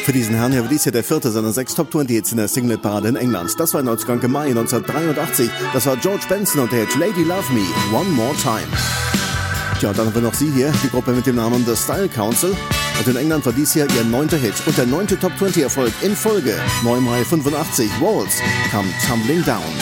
Für diesen Herrn hier war dies hier der vierte seiner 6 Top 20 Hits in der Singlet-Parade in England. Das war in Ausgang im Mai 1983. Das war George Benson und der Hit Lady Love Me, One More Time. Tja, dann haben wir noch sie hier, die Gruppe mit dem Namen The Style Council. Und in England war dies hier ihr 9. Hit und der 9. Top 20 Erfolg in Folge. 9. Mai 85, Walls, Come Tumbling Down.